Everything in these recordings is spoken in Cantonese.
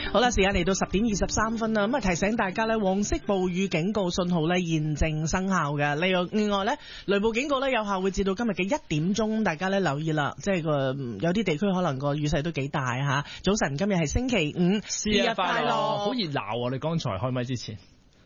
好啦，時間嚟到10點23分啦，咁啊提醒大家咧，黃色暴雨警告信號咧現正生效嘅。另外咧，雷暴警告咧有效會至到今日嘅1點鐘，大家咧留意啦，即係有啲地區可能個雨勢都幾大吓。早晨，今日係星期五，節日快樂， 好熱鬧啊！你剛才開咪之前，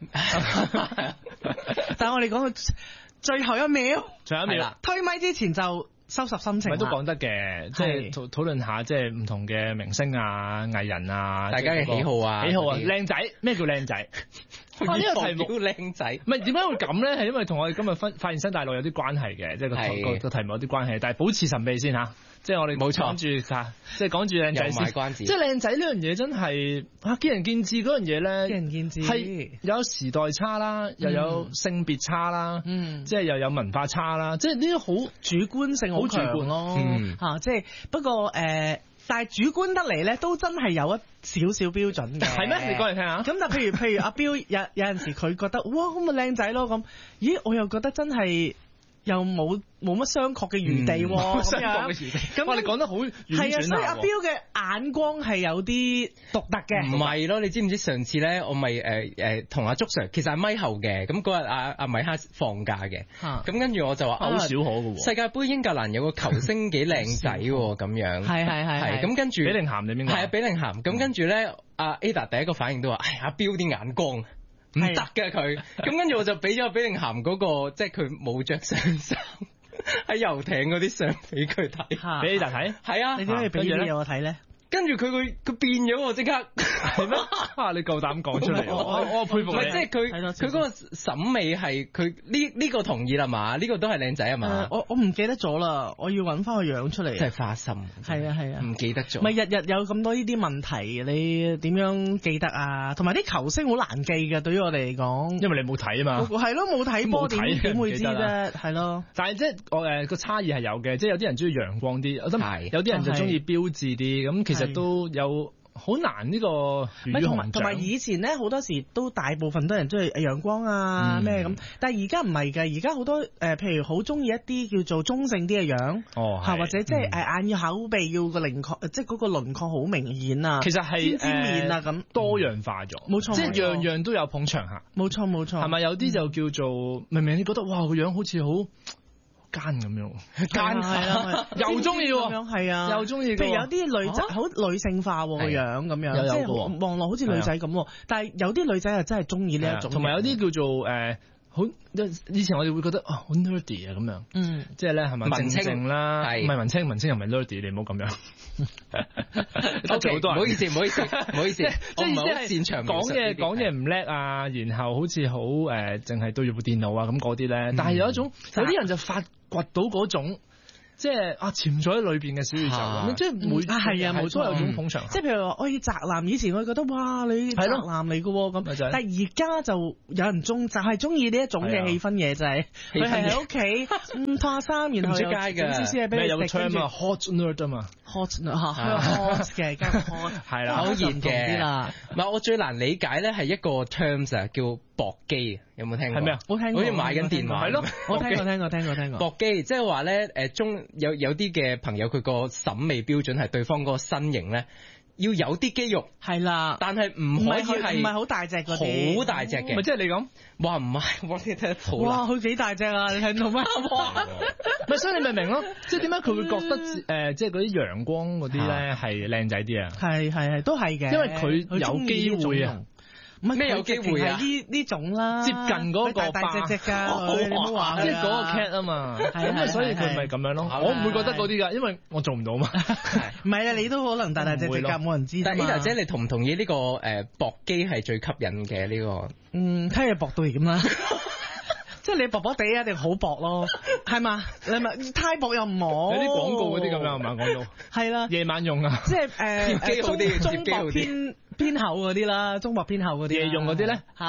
但係我哋講到最後一秒，推咪之前就收拾心情， 咪都講得嘅，即係討論下即係唔同嘅明星啊、藝人啊， 大家嘅喜好啊， 靚仔，咩叫靚仔？呢個題目靚仔， 唔係點解會咁咧？係因為同我哋今日發現新大陸有啲關係嘅，即係個題目有啲關係，但係保持神秘先吓。即係我哋冇講住吓，即係講住靚仔先。關子即係靚仔呢樣嘢真係見仁見智嗰樣嘢咧， 見仁見智係有時代差啦，又有性別差啦，即係又有文化差啦，即係呢啲好主觀性好強咯吓，即係不過但係主觀得嚟咧，都真係有一少少標準嘅。 係咩？你講嚟聽下。 咁但譬如阿彪有陣時佢覺得哇咁咪靚仔咯咁，咦我又覺得真係。又冇乜商榷嘅餘地喎， 商榷嘅餘地。咁你講得好婉轉係啊，所以阿彪嘅眼光係有啲獨特嘅。 唔係咯，你知唔知上次咧，我咪同阿祝 Sir 其實係咪後嘅，咁嗰日阿米哈放假嘅，咁跟住我就話好少可嘅喎。 世界盃英格蘭有個球星幾靚仔喎，咁樣。係。咁跟住比寧咸定邊個？ 係啊，比寧咸。咁跟住咧，阿 Ada 第一個反應都話：阿彪啲眼光。唔得嘅佢，咁跟住我就俾咗比寧咸嗰個，即係佢冇着上衫喺遊艇嗰啲相俾佢睇， 俾你睇， 係啊， 你點解要俾啲嘢我睇咧？ 跟住佢變咗喎，即刻係咩？你夠膽講出嚟，我佩服你。 唔係即係佢嗰個審美係佢呢個同意啦嘛？呢個都係靚仔啊嘛？ 我唔記得咗啦，我要揾翻個樣出嚟。 真係花心。係啊，唔記得咗。 咪日日有咁多呢啲問題，你點樣記得啊？同埋啲球星好難記嘅，對於我哋嚟講。 因為你冇睇啊嘛。 係咯，冇睇波點會知啫？係咯。 但係即係我個差異係有嘅，即係有啲人中意陽光啲，有啲人就中意標誌啲，咁其實。都有好難呢個同埋以前咧好多時都大部分都人中意陽光啊咩咁，但係而家唔係㗎，而家好多譬如好中意一啲叫做中性啲嘅樣，或者即係眼要口鼻要個輪廓，即係嗰個輪廓好明顯啊， 其實係尖面啊咁多樣化咗， 冇錯， 即係樣樣都有捧場客， 冇錯，係咪有啲就叫做明明你覺得哇個樣好似好奸咁樣，奸係啦，又中意喎， 係啊， 又中意。 譬如有啲女仔好女性化個樣咁樣，即係望落好似女仔咁，但係有啲女仔又真係中意呢一種。 同埋有啲叫做好，以前我哋會覺得好 nerdy 啊咁樣，即係咧係咪文青啦？唔係文青又唔係 nerdy，你唔好咁樣。 好多人，唔好意思，我唔係好擅長講嘢唔叻啊，然後好似好淨係對住部電腦啊咁嗰啲咧，但係有啲人就發掘到嗰種。即係潛在喺裏邊嘅小宇宙，即係係啊，冇錯有種捧場。即係譬如話，宅男以前我覺得哇，你宅男嚟嘅咁，但係而家就有人就係中意呢一種嘅氣氛嘢，就係佢係喺屋企唔怕衫，然後出街嘅咩有個 term 啊 hot nerd 啊嘛 hot 嘅而家 hot 係啦， 好熱嘅啦。唔係我最難理解咧係一個 terms 啊，叫搏機，有冇聽過？ 係咩啊？ 我聽過， 好似買緊電話。 係咯， 我聽過。 搏機即係話咧，有啲嘅朋友佢個審美標準係對方嗰個身形咧要有啲肌肉， 係啦， 但係唔可以係唔係好大隻嗰啲， 好大隻嘅， 咪即係你咁？ 哇唔係，我睇得到哇佢幾大隻啊？你睇到咩？ 咪所以你咪明咯，即係點解佢會覺得即係嗰啲陽光嗰啲咧係靚仔啲啊？ 係都係嘅， 因為佢有機會啊。 咩有機會啊？ 呢種啦， 接近嗰個大隻㗎，你唔好話即係嗰個 cat 啊嘛，咁所以佢咪咁樣咯。我唔會覺得嗰啲㗎，因為我做唔到嘛。 唔係啊，你都可能大隻㗎，冇人知。 但係 Ada 姐，你同唔同意呢個搏機係最吸引嘅呢個？ 睇你搏到點啦。即係你薄薄地一定好薄咯，係嘛？你咪太薄又唔好。 有啲廣告嗰啲咁樣係嘛？講到係啦， 夜晚用啊， 即係中薄偏厚嗰啲啦，中薄偏厚嗰啲。 夜用嗰啲咧嚇？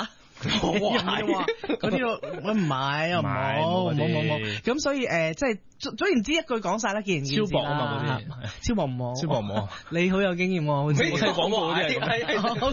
嗰啲我唔買啊，冇。咁所以即係總言之一句講晒啦，見仁見智啦。 超薄啊嘛嗰啲， 超薄唔好， 超薄唔好。 你好有經驗喎，好似我睇廣告嗰啲係。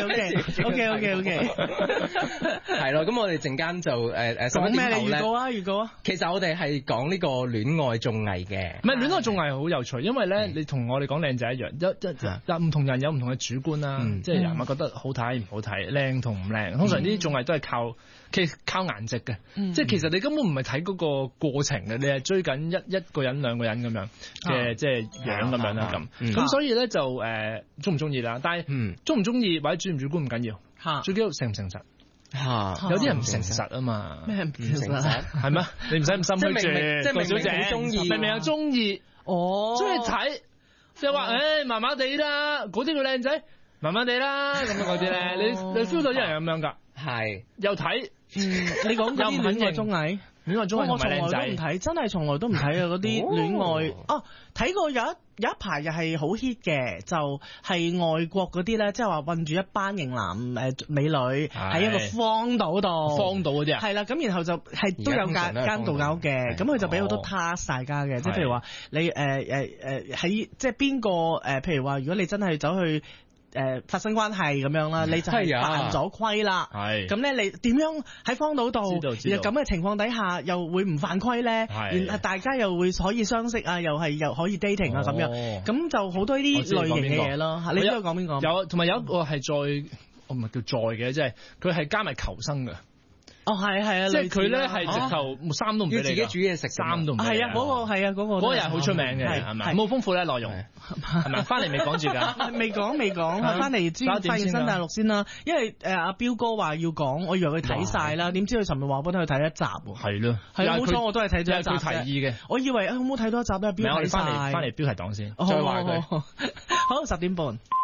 OK。 係咯，咁我哋陣間就講咩？你預告啊！ 其實我哋係講呢個戀愛綜藝嘅。 唔係戀愛綜藝好有趣，因為咧你同我哋講靚仔一樣，唔同人有唔同嘅主觀啦，即係人咪覺得好睇唔好睇，靚同唔靚。通常呢啲綜藝都係靠顏值嘅，即係其實你根本唔係睇嗰個過程嘅，你係追緊一個人兩個人咁樣嘅即係樣咁樣啦咁。咁所以咧就中唔中意啦，但係中唔中意或者主唔主觀唔緊要，最緊要誠唔誠實。有啲人唔誠實啊嘛。 咩唔誠實？ 係咩？你唔使咁心虛住，郭小姐中意， 明明又中意，中意睇，就話麻麻地啦，嗰啲個靚仔麻麻地啦，咁樣嗰啲咧，你 feel 到啲人咁樣㗎， 係又睇， 你講嗰啲戀愛綜藝。戀愛綜藝我從來都唔睇，真係從來都唔睇啊！嗰啲戀愛睇過有一排又係好 hit 嘅，就係外國嗰啲咧，即係話韞住一班型男美女喺一個荒島度， 荒島嗰啲啊， 係啦，咁然後就係都有間度偶嘅，咁佢就俾好多 task 大家嘅，即係譬如話你喺即係邊個譬如話如果你真係走去。發生關係咁樣啦，你就係犯咗規啦。係咁咧，你點樣喺荒島度？然後咁嘅情況底下，又會唔犯規咧？然後大家又會可以相識啊，又可以 dating 啊咁樣。咁就好多呢啲類型嘅嘢咯。你知道講邊個？ 有，同埋有一個係我唔係叫再嘅，即係佢係加埋求生嘅。係啊，即係佢咧係直頭衫都唔俾你， 自己煮嘢食， 衫都唔俾。 係啊，嗰個人好出名嘅，係咪？冇豐富咧內容，係咪？翻嚟未講住㗎？ 未講，翻嚟先發現新大陸先啦。因為阿彪哥話要講，我以為佢睇晒啦，點知佢尋日話幫佢睇一集喎。係咯，係冇錯，我都係睇咗一集。 佢提議嘅， 我以為好唔好睇多一集咧？彪睇晒。 翻嚟標題黨先， 再話佢。好，10點半。